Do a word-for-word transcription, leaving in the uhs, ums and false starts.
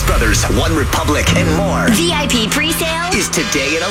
Brothers, One Republic, and more V I P pre-sale is today at